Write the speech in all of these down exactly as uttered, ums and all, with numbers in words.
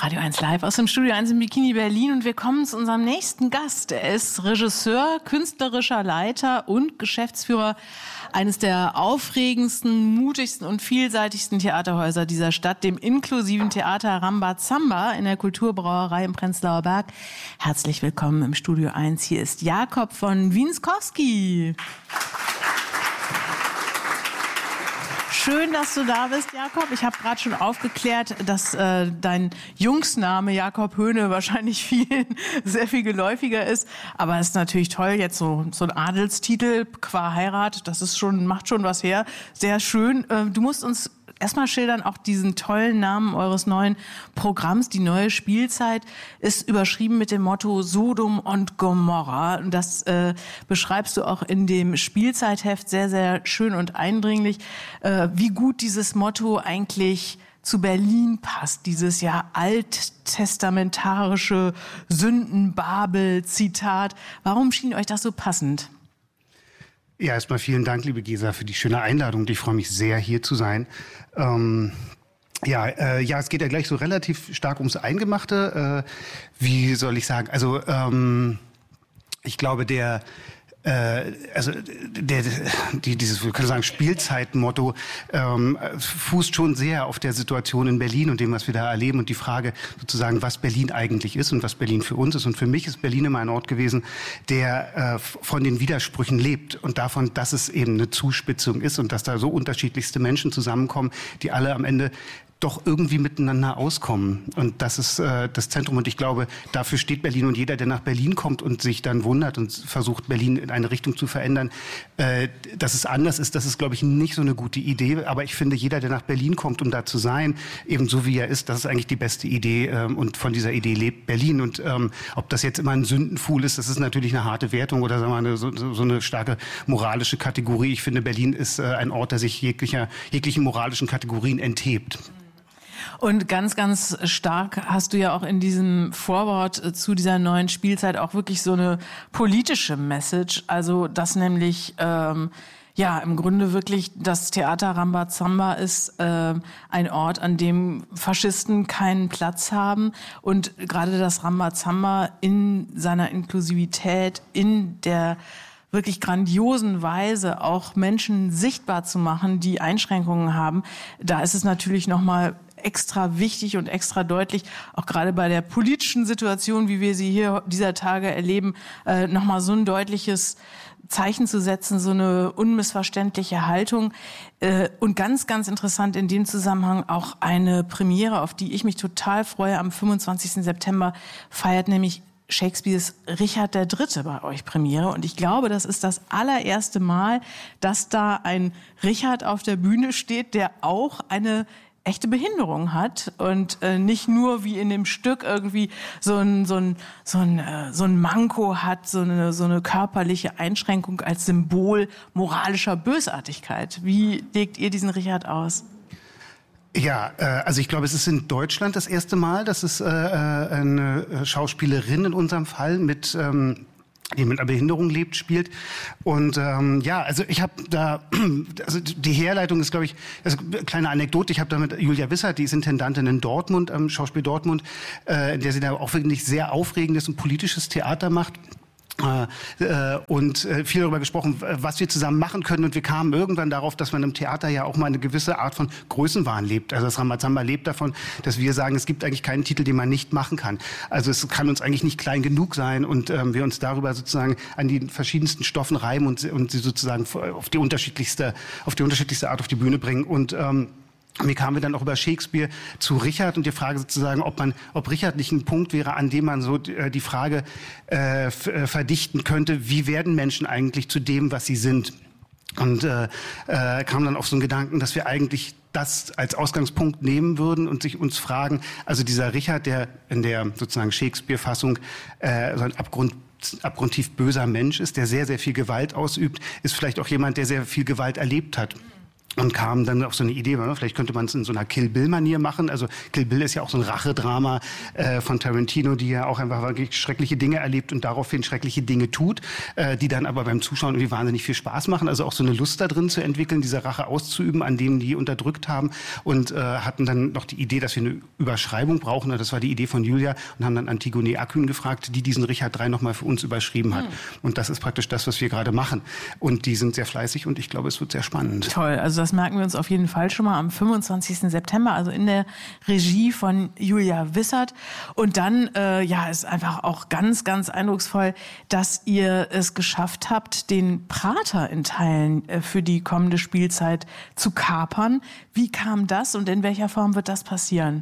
Radio eins Live aus dem Studio eins im Bikini Berlin und wir kommen zu unserem nächsten Gast. Er ist Regisseur, künstlerischer Leiter und Geschäftsführer eines der aufregendsten, mutigsten und vielseitigsten Theaterhäuser dieser Stadt, dem inklusiven Theater Rambazamba in der Kulturbrauerei im Prenzlauer Berg. Herzlich willkommen im Studio eins. Hier ist Jakob von Wienskowski. Schön, dass du da bist, Jakob. Ich habe gerade schon aufgeklärt, dass äh, dein Jungsname Jakob Höhne wahrscheinlich vielen sehr viel geläufiger ist. Aber es ist natürlich toll, jetzt so, so ein Adelstitel qua Heirat, das ist schon, macht schon was her. Sehr schön. Äh, du musst uns erstmal schildern, auch diesen tollen Namen eures neuen Programms. Die neue Spielzeit ist überschrieben mit dem Motto Sodom und Gomorra. Und das äh, beschreibst du auch in dem Spielzeitheft sehr, sehr schön und eindringlich, äh, wie gut dieses Motto eigentlich zu Berlin passt. Dieses ja alttestamentarische Sündenbabel-Zitat. Warum schien euch das so passend? Ja, erstmal vielen Dank, liebe Gesa, für die schöne Einladung. Ich freue mich sehr, hier zu sein. Ähm, ja, äh, ja, es geht ja gleich so relativ stark ums Eingemachte. Äh, wie soll ich sagen? Also ähm, ich glaube, der Äh, also der, die, dieses, wir können sagen, Spielzeitmotto ähm, fußt schon sehr auf der Situation in Berlin und dem, was wir da erleben und die Frage sozusagen, was Berlin eigentlich ist und was Berlin für uns ist. Und für mich ist Berlin immer ein Ort gewesen, der äh, von den Widersprüchen lebt und davon, dass es eben eine Zuspitzung ist und dass da so unterschiedlichste Menschen zusammenkommen, die alle am Ende doch irgendwie miteinander auskommen. Und das ist äh, das Zentrum. Und ich glaube, dafür steht Berlin. Und jeder, der nach Berlin kommt und sich dann wundert und versucht, Berlin in eine Richtung zu verändern, äh, dass es anders ist, das ist, glaube ich, nicht so eine gute Idee. Aber ich finde, jeder, der nach Berlin kommt, um da zu sein, eben so wie er ist, das ist eigentlich die beste Idee. Ähm, und von dieser Idee lebt Berlin. Und ähm, ob das jetzt immer ein Sündenfuhl ist, das ist natürlich eine harte Wertung oder sagen wir mal, eine, so, so eine starke moralische Kategorie. Ich finde, Berlin ist äh, ein Ort, der sich jeglicher, jeglichen moralischen Kategorien enthebt. Und ganz, ganz stark hast du ja auch in diesem Vorwort zu dieser neuen Spielzeit auch wirklich so eine politische Message. Also, dass nämlich, ähm, ja, im Grunde wirklich das Theater Rambazamba ist ähm, ein Ort, an dem Faschisten keinen Platz haben. Und gerade das Rambazamba in seiner Inklusivität, in der wirklich grandiosen Weise auch Menschen sichtbar zu machen, die Einschränkungen haben, da ist es natürlich nochmal extra wichtig und extra deutlich, auch gerade bei der politischen Situation, wie wir sie hier dieser Tage erleben, äh, nochmal so ein deutliches Zeichen zu setzen, so eine unmissverständliche Haltung. Äh, und ganz, ganz interessant in dem Zusammenhang auch eine Premiere, auf die ich mich total freue. Am fünfundzwanzigsten September feiert nämlich Shakespeares Richard der Dritte bei euch Premiere. Und ich glaube, das ist das allererste Mal, dass da ein Richard auf der Bühne steht, der auch eine echte Behinderung hat und äh, nicht nur wie in dem Stück irgendwie so ein so ein so ein äh, so ein Manko hat, so eine so eine körperliche Einschränkung als Symbol moralischer Bösartigkeit. Wie legt ihr diesen Richard aus? Ja, äh, also ich glaube, es ist in Deutschland das erste Mal, dass es äh, eine Schauspielerin in unserem Fall mit ähm die mit einer Behinderung lebt, spielt. Und ähm, ja, also ich habe da, also die Herleitung ist, glaube ich, also kleine Anekdote, ich habe da mit Julia Wissert, die ist Intendantin in Dortmund, am Schauspiel Dortmund, äh, in der sie da auch wirklich sehr aufregendes und politisches Theater macht. Äh, und äh, viel darüber gesprochen, was wir zusammen machen können. Und wir kamen irgendwann darauf, dass man im Theater ja auch mal eine gewisse Art von Größenwahn lebt. Also das Rambazamba lebt davon, dass wir sagen, es gibt eigentlich keinen Titel, den man nicht machen kann. Also es kann uns eigentlich nicht klein genug sein und ähm, wir uns darüber sozusagen an die verschiedensten Stoffen reiben und, und sie sozusagen auf die unterschiedlichste, auf die unterschiedlichste Art auf die Bühne bringen. Und ähm, Wie kamen wir dann auch über Shakespeare zu Richard und die Frage sozusagen, ob man, ob Richard nicht ein Punkt wäre, an dem man so die Frage äh, verdichten könnte, wie werden Menschen eigentlich zu dem, was sie sind? Und äh, äh, kam dann auf so einen Gedanken, dass wir eigentlich das als Ausgangspunkt nehmen würden und sich uns fragen, also dieser Richard, der in der sozusagen Shakespeare-Fassung äh, so ein Abgrund abgrundtief böser Mensch ist, der sehr, sehr viel Gewalt ausübt, ist vielleicht auch jemand, der sehr viel Gewalt erlebt hat. und kam dann auf so eine Idee, vielleicht könnte man es in so einer Kill Bill-Manier machen. Also Kill Bill ist ja auch so ein Rachedrama äh, von Tarantino, die ja auch einfach wirklich schreckliche Dinge erlebt und daraufhin schreckliche Dinge tut, äh, die dann aber beim Zuschauen irgendwie wahnsinnig viel Spaß machen. Also auch so eine Lust da drin zu entwickeln, diese Rache auszuüben, an denen die unterdrückt haben. Und äh, hatten dann noch die Idee, dass wir eine Überschreibung brauchen. Das war die Idee von Julia und haben dann Antigone Akün gefragt, die diesen Richard drei nochmal für uns überschrieben hat. Mhm. Und das ist praktisch das, was wir gerade machen. Und die sind sehr fleißig und ich glaube, es wird sehr spannend. Toll, also das merken wir uns auf jeden Fall schon mal am fünfundzwanzigsten September, also in der Regie von Julia Wissert. Und dann, äh, ja, ist einfach auch ganz, ganz eindrucksvoll, dass ihr es geschafft habt, den Prater in Teilen äh, für die kommende Spielzeit zu kapern. Wie kam das und in welcher Form wird das passieren?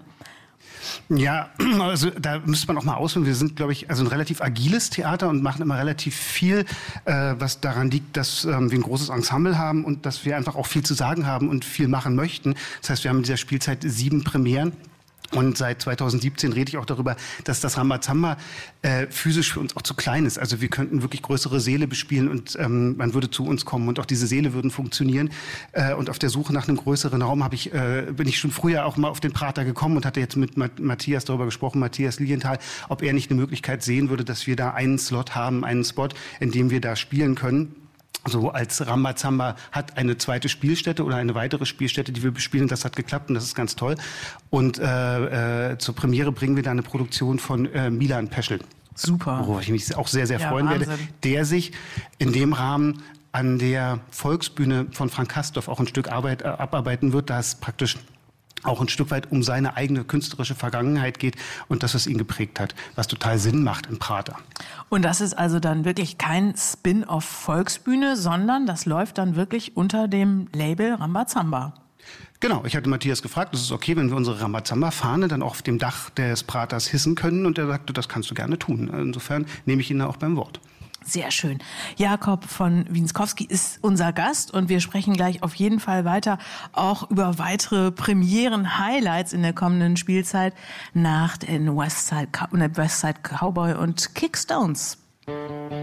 Ja, also da müsste man auch mal ausholen. Wir sind, glaube ich, also ein relativ agiles Theater und machen immer relativ viel, äh, was daran liegt, dass ähm, wir ein großes Ensemble haben und dass wir einfach auch viel zu sagen haben und viel machen möchten. Das heißt, wir haben in dieser Spielzeit sieben Premieren. Und seit zweitausendsiebzehn rede ich auch darüber, dass das Rambazamba äh, physisch für uns auch zu klein ist. Also wir könnten wirklich größere Säle bespielen und ähm, man würde zu uns kommen und auch diese Säle würden funktionieren. Äh, und auf der Suche nach einem größeren Raum habe ich, äh, bin ich schon früher auch mal auf den Prater gekommen und hatte jetzt mit Matthias darüber gesprochen, Matthias Lilienthal, ob er nicht eine Möglichkeit sehen würde, dass wir da einen Slot haben, einen Spot, in dem wir da spielen können. So als Rambazamba hat eine zweite Spielstätte oder eine weitere Spielstätte, die wir bespielen. Das hat geklappt und das ist ganz toll. Und äh, äh, zur Premiere bringen wir da eine Produktion von äh, Milan Peschel. Super. Worüber ich mich auch sehr, sehr ja, freuen Wahnsinn. werde. Der sich in dem Rahmen an der Volksbühne von Frank Kastorf auch ein Stück Arbeit äh, abarbeiten wird. Da ist praktisch auch ein Stück weit um seine eigene künstlerische Vergangenheit geht und das, was ihn geprägt hat, was total Sinn macht im Prater. Und das ist also dann wirklich kein Spin-off Volksbühne, sondern das läuft dann wirklich unter dem Label Rambazamba. Genau, ich hatte Matthias gefragt, es ist okay, wenn wir unsere Rambazamba-Fahne dann auch auf dem Dach des Praters hissen können und er sagte, das kannst du gerne tun. Insofern nehme ich ihn da auch beim Wort. Sehr schön. Jakob von Wienskowski ist unser Gast und wir sprechen gleich auf jeden Fall weiter auch über weitere Premieren-Highlights in der kommenden Spielzeit nach den Westside, Westside Cowboy und Kickstones.